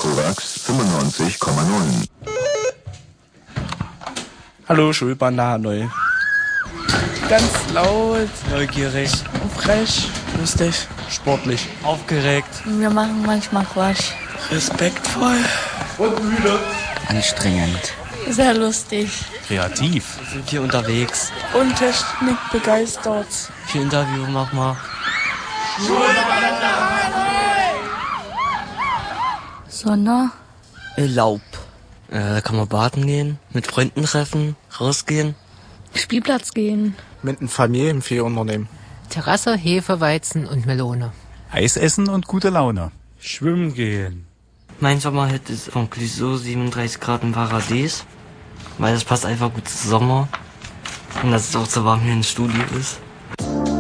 Kovacs 95,9. Hallo, Schulbahn nach Hanoi. Ganz laut, Neugierig, frech, lustig, sportlich, aufgeregt, Wir machen manchmal Quatsch. respektvoll und müde. Anstrengend. Sehr lustig. Kreativ. wir sind hier unterwegs. Und Technik begeistert. Viel Interview machen wir. Sonne. Laub. Da kann man baden gehen, mit Freunden treffen, rausgehen. Spielplatz gehen. Mit einem Familienferienunternehmen. Terrasse, Hefe, Weizen und Melone. Eis essen und gute Laune. Schwimmen gehen. Mein Sommer hätte es wirklich so 37 Grad im Paradies, weil das passt einfach gut zum Sommer und dass es auch so warm hier im Studio ist.